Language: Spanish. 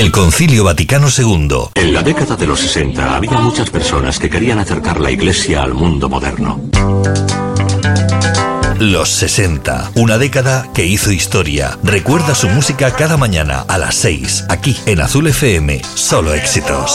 El Concilio Vaticano II. En la década de los 60 había muchas personas que querían acercar la Iglesia al mundo moderno. Los 60, una década que hizo historia. Recuerda su música cada mañana a las 6, aquí en Azul FM. Solo éxitos.